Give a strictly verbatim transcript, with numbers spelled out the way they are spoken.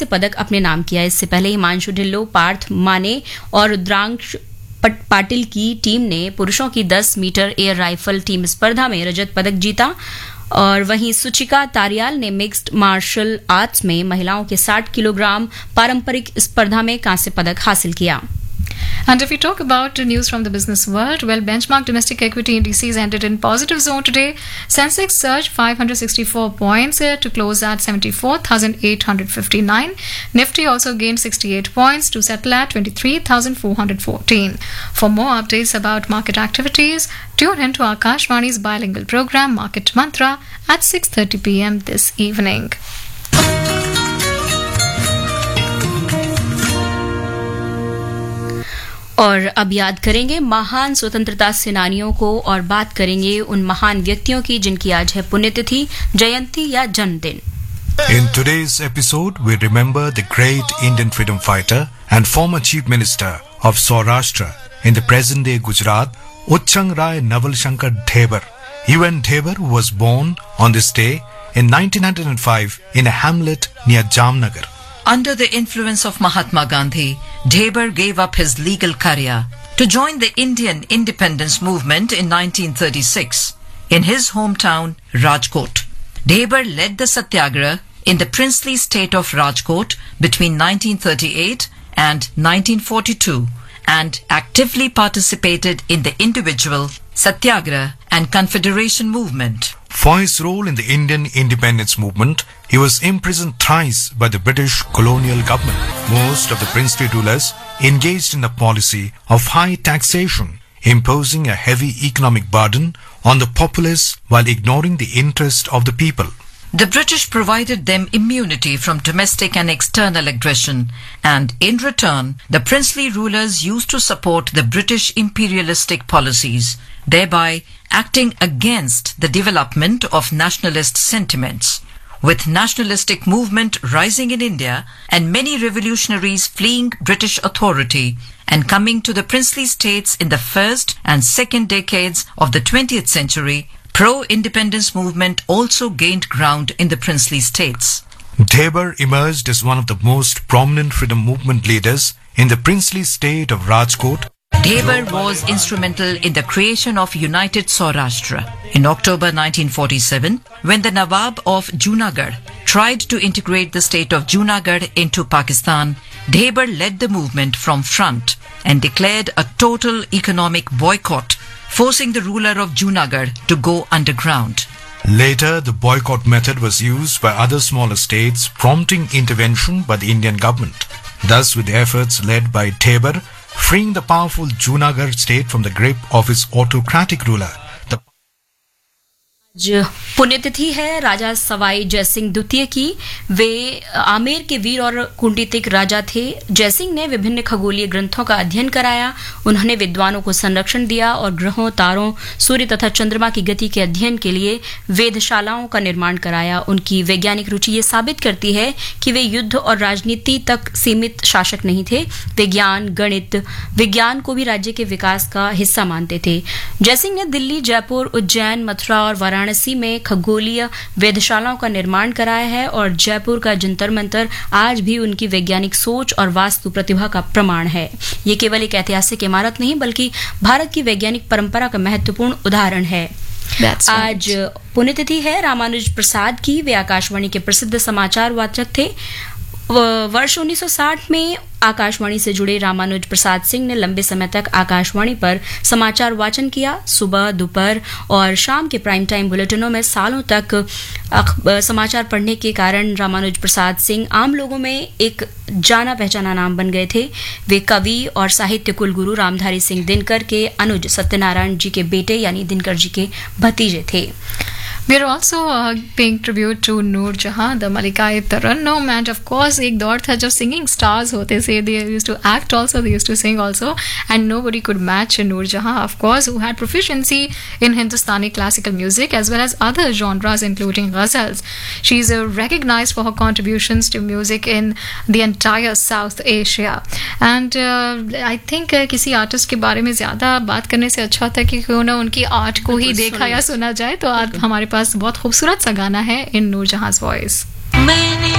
कांस्य पदक अपने नाम किया। इससे पहले हिमांशु ढिल्लो, पार्थ माने और रुद्रांश पाटिल की टीम ने पुरुषों की दस मीटर एयर राइफल टीम स्पर्धा में रजत पदक जीता और वहीं सुचिका तारियाल ने मिक्स्ड मार्शल आर्ट्स में महिलाओं के साठ किलोग्राम पारंपरिक स्पर्धा में कांस्य पदक हासिल किया। And if we talk about news from the business world, well, benchmark domestic equity indices ended in positive zone today. Sensex surged five hundred sixty-four points uh, to close at seventy-four thousand eight hundred fifty-nine. Nifty also gained sixty-eight points to settle at twenty-three thousand four hundred fourteen. For more updates about market activities, tune in to Akashvani's bilingual program Market Mantra at six thirty p.m. this evening. और अब याद करेंगे महान स्वतंत्रता सेनानियों को और बात करेंगे उन महान व्यक्तियों की जिनकी आज है पुण्यतिथि, जयंती या जन्मदिन। In today's episode, we remember the great Indian freedom fighter and former chief minister of Saurashtra in the present-day Gujarat, Uchchang Rai Naval Shankar Dhebar. U N Dhebar was born on this day in nineteen oh five in a hamlet near Jamnagar. Under the influence of Mahatma Gandhi, Dhebar gave up his legal career to join the Indian independence movement in nineteen thirty-six in his hometown Rajkot. Dhebar led the satyagraha in the princely state of Rajkot between nineteen thirty-eight and nineteen forty-two and actively participated in the individual, satyagraha and confederation movement. For his role in the Indian independence movement, he was imprisoned thrice by the British colonial government. Most of the princely rulers engaged in a policy of high taxation, imposing a heavy economic burden on the populace while ignoring the interest of the people. The British provided them immunity from domestic and external aggression, and in return, the princely rulers used to support the British imperialistic policies, thereby acting against the development of nationalist sentiments. With nationalistic movement rising in India and many revolutionaries fleeing British authority and coming to the princely states in the first and second decades of the twentieth century, pro-independence movement also gained ground in the princely states. Dhebar emerged as one of the most prominent freedom movement leaders in the princely state of Rajkot. Dhebar was instrumental in the creation of United Saurashtra. In October nineteen forty-seven, when the Nawab of Junagadh tried to integrate the state of Junagadh into Pakistan, Dhebar led the movement from front and declared a total economic boycott, forcing the ruler of Junagadh to go underground. Later, the boycott method was used by other smaller states, prompting intervention by the Indian government. Thus, with the efforts led by Dhebar, freeing the powerful Junagadh state from the grip of its autocratic ruler. The आज पुण्यतिथि है राजा सवाई जयसिंह द्वितीय की। वे आमेर के वीर और कुंडितिक राजा थे। जयसिंह ने विभिन्न खगोलीय ग्रंथों का अध्ययन कराया। उन्होंने विद्वानों को संरक्षण दिया और ग्रहों, तारों, सूर्य तथा चंद्रमा की गति के अध्ययन के लिए वेधशालाओं का निर्माण कराया। उनकी वैज्ञानिक रुचि ये साबित करती है कि वे युद्ध और राजनीति तक सीमित शासक नहीं थे। वे ज्ञान, गणित, विज्ञान को भी राज्य के विकास का हिस्सा मानते थे। जयसिंह ने दिल्ली, जयपुर, उज्जैन, मथुरा और वाराणसी में खगोलीय वेधशालाओं का निर्माण कराया है और जयपुर का जंतर मंतर आज भी उनकी वैज्ञानिक सोच और वास्तु प्रतिभा का प्रमाण है। ये केवल एक ऐतिहासिक इमारत नहीं बल्कि भारत की वैज्ञानिक परंपरा का महत्वपूर्ण उदाहरण है। That's आज right. पुण्यतिथि है रामानुज प्रसाद की। वे आकाशवाणी के प्रसिद्ध समाचार वाचक थे। वर्ष उन्नीस सौ साठ में आकाशवाणी से जुड़े रामानुज प्रसाद सिंह ने लंबे समय तक आकाशवाणी पर समाचार वाचन किया। सुबह, दोपहर और शाम के प्राइम टाइम बुलेटिनों में सालों तक समाचार पढ़ने के कारण रामानुज प्रसाद सिंह आम लोगों में एक जाना पहचाना नाम बन गए थे। वे कवि और साहित्य कुलगुरु रामधारी सिंह दिनकर के अनुज सत्यनारायण जी के बेटे यानी दिनकर जी के भतीजे थे। We are also uh, paying tribute to Noor Jahan, the Malika-e Tarannum, and of course एक दौर था जब singing stars होते थे. They used to act also, they used to sing also, and nobody could match Noor Jahan, of course, who had proficiency in Hindustani classical music as well as other genres including ghazals. She is uh, recognized for her contributions to music in the entire South Asia. And uh, I think uh, किसी artist के बारे में ज़्यादा बात करने से अच्छा था कि क्यों ना उनकी आर्ट को ही देखा या सुना जाए। तो आज हमारे पास बहुत खूबसूरत सा गाना है इन नूर जहां's वॉइस।